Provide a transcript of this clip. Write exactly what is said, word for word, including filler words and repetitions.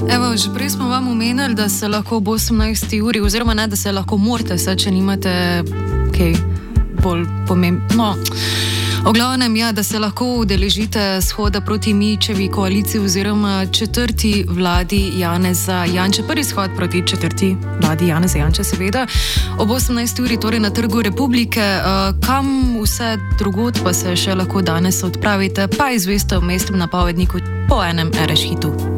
Evo, že prej smo vam omenili, da se lahko ob osemnajsti uri, oziroma ne, da se lahko morate, saj če nimate kaj bolj pomembno. O glavnem, ja, da se lahko udeležite shoda proti Mičevi koaliciji oziroma četrti vladi Janeza Janše. Prvi shod proti četrti vladi Janeza Janše, seveda, ob osemnajsti uri, torej na Trgu Republike. Kam vse drugod pa se še lahko danes odpravite, pa izveste v mestnem napovedniku po enem R Š hitu.